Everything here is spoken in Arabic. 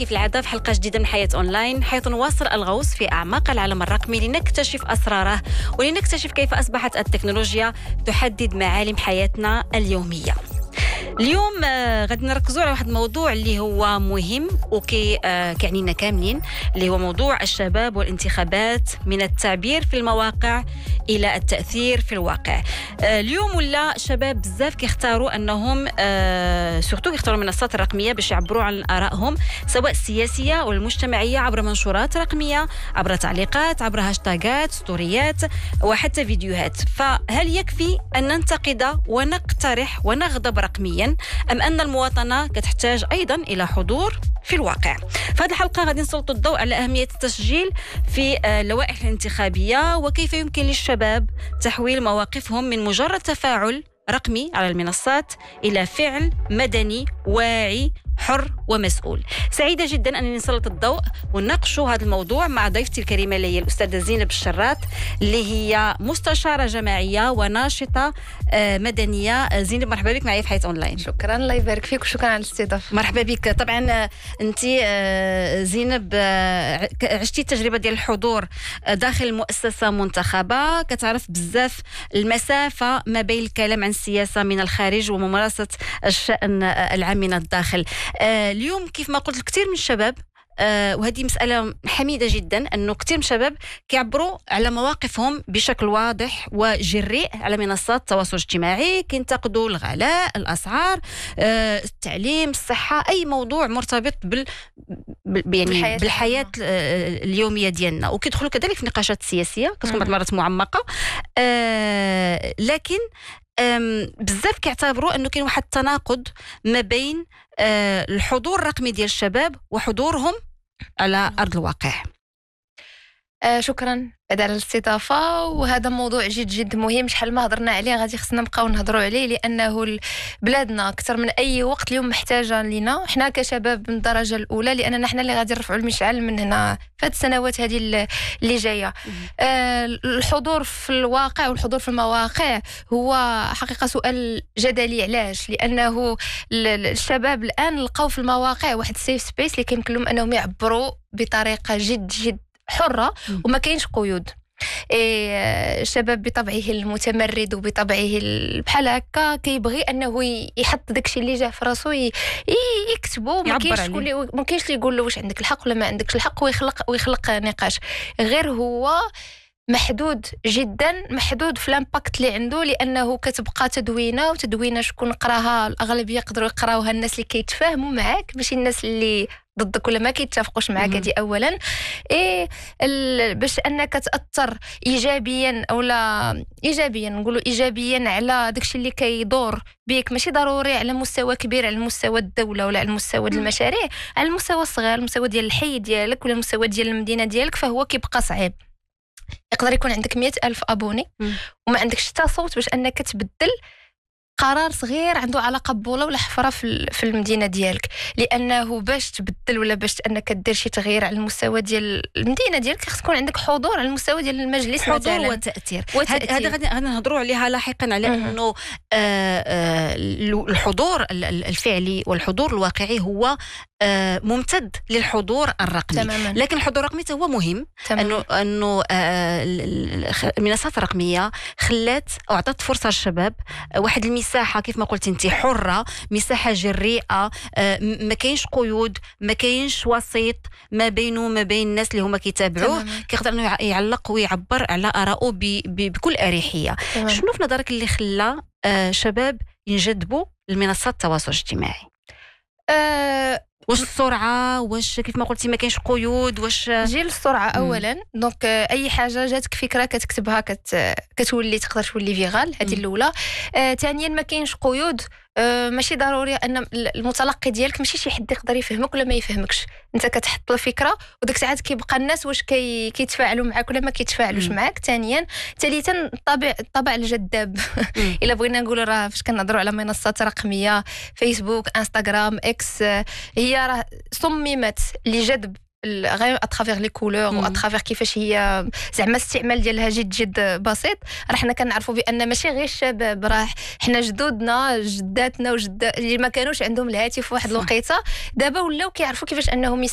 في العادة في حلقة جديدة من حياة أونلاين، حيث نواصل الغوص في أعماق العالم الرقمي لنكتشف أسراره ولنكتشف كيف أصبحت التكنولوجيا تحدد معالم حياتنا اليومية. اليوم غادي نركزوا على واحد الموضوع اللي هو مهم كيعنينا كاملين، اللي هو موضوع الشباب والانتخابات، من التعبير في المواقع إلى التأثير في الواقع. اليوم ولا شباب بزاف كيختاروا أنهم سورتو كيختاروا المنصات الرقمية باش يعبروا عن آرائهم، سواء السياسية أو المجتمعية، عبر منشورات رقمية، عبر تعليقات، عبر هاشتاغات، ستوريات وحتى فيديوهات. فهل يكفي أن ننتقد ونقترح ونغضب رقميا، أم أن المواطنة كتحتاج أيضا إلى حضور في الواقع؟ في هذه الحلقة غادي نسلط الضوء على أهمية التسجيل في اللوائح الانتخابية، وكيف يمكن للشباب تحويل مواقفهم من مجرد تفاعل رقمي على المنصات إلى فعل مدني واعي حر ومسؤول. سعيدة جدا أنني نسلط الضوء ونناقشوا هذا الموضوع مع ضيفتي الكريمة اللي هي الأستاذة زينب الشرات، اللي هي مستشارة جماعية وناشطة مدنية. زينب، مرحبا بك معي في حياة أونلاين. شكرا، الله يبارك فيك وشكرا على الاستضافة. مرحبا بك. طبعا أنت زينب عشتي التجربة ديال الحضور داخل مؤسسة منتخبة، كتعرف بزاف المسافة ما بين الكلام عن السياسة من الخارج وممارسة الشأن العام من الداخل. اليوم كيف ما قلت كثير من الشباب، وهذه مسألة حميدة جدا، أنه كثير من الشباب كيعبروا على مواقفهم بشكل واضح وجريء على منصات التواصل الاجتماعي، كينتقدوا الغلاء، الأسعار، التعليم، الصحة، أي موضوع مرتبط يعني بالحياة اليومية ديالنا، وكيدخلوا كذلك في نقاشات سياسية كتكون بعض المرات معمقة. لكن بزاف كيعتبروا أنه كاين واحد التناقض ما بين الحضور الرقمي ديال الشباب وحضورهم على أرض الواقع. شكرا على الاستضافة، وهذا موضوع جد مهم. شحال ما هضرنا عليه غادي خصنا نبقاو نهضروا عليه، لأنه بلادنا أكثر من أي وقت اليوم محتاجة لنا حنا كشباب من الدرجة الأولى، لأننا حنا اللي غادي نرفعوا المشعل من هنا في هذه السنوات هذه اللي جاية. الحضور في الواقع والحضور في المواقع هو حقيقة سؤال جدلي. علاش؟ لأنه الشباب الآن لقاو في المواقع واحد السيف سبيس اللي كيمكن لهم أنهم يعبروا بطريقة جد حرة وما كاينش قيود. الشباب بطبعه المتمرد وبطبعه بحال هكا كيبغي انه يحط داكشي اللي جاه في راسو يكتبو، ما كاينش اللي يقول له واش عندك الحق ولا ما عندكش الحق، ويخلق نقاش. غير هو محدود جدا، محدود في الامباكت اللي عنده، لانه كتبقى تدوينه شكون قراها الاغلبيه يقدروا يقراوها الناس اللي كيتفاهموا معاك، ماشي الناس اللي ضدك ولا ما كيتفقوش معاك. هذه اولا. باش انك تاثر ايجابيا او لا ايجابيا، نقولوا ايجابيا على داكشي اللي كيدور بك، ماشي ضروري على مستوى كبير، على مستوى الدوله ولا على المستوى ديال المشاريع، على المستوى الصغير، المستوى ديال الحي ديالك ولا المستوى ديال المدينه ديالك، فهو كيبقى صعيب. يقدر يكون عندك 100,000 أبوني وما عندكش حتى صوت باش أنك تبدل قرار صغير عنده علاقة بولا ولا حفرة في المدينة ديالك، لأنه باش تبدل ولا باش أنك دير شي تغيير على المستوى ديال المدينة ديالك خص يكون عندك حضور على المستوى ديال المجلس، حضور وتأثير. هذا غادي نهضروا عليها لاحقا، على أنه الحضور الفعلي والحضور الواقعي هو ممتد للحضور الرقمي. تماما. لكن الحضور الرقمي هو مهم. تماما. أنه المنصات الرقمية خلات أو أعطت فرصة للشباب واحد المساحة، كيف ما قلت انت، حرة، مساحة جريئة، ما كاينش قيود، ما كاينش وسيط ما بينه وما بين الناس اللي هما كيتابعوه، كيقدر انه يعلق ويعبر على آراءه بكل أريحية. شنو في نظرك اللي خلى شباب ينجذبوا لمنصات التواصل الاجتماعي؟ واش السرعه، واش كيف ما قلتي ما كاينش قيود، واش جيل السرعه اولا. دونك اي حاجه جاتك فكره كتكتبها كتولي تقدر تولي فيغال، هذه الاولى. ثانيا ما كاينش قيود. ماشي ضروري ان المتلقي ديالك ماشي شي حد يقدر يفهمك ولا ما يفهمكش، انت كتحط الفكره وداك الساعات كيبقى الناس واش كيتفاعلوا معك ولا ما كيتفاعلوش معك. ثالثا الطبع الجذاب. الا بغينا نقولوا راه فاش كنهضروا على منصات رقميه، فيسبوك، انستغرام، اكس، هي راه صممت لجذب غير اترافيغ لي كولور واترافيغ كيفاش هي زعما الاستعمال ديالها جد بسيط. راه حنا كنعرفوا بان ماشي غير الشباب، راه حنا جدودنا جداتنا اللي ما كانوش عندهم الهاتف واحد الوقيته دابا ولاو كيعرفوا كيفاش انهم